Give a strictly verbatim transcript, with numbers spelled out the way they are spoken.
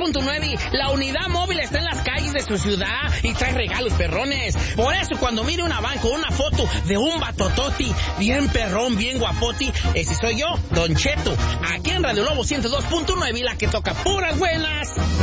punto nueve, la unidad móvil está en las calles de su ciudad y trae regalos perrones. Por eso cuando mire una van con una foto de un batototi, bien perrón, bien guapoti, ese soy yo, Don Cheto, aquí en Radio Lobo ciento dos punto nueve, la que toca puras buenas.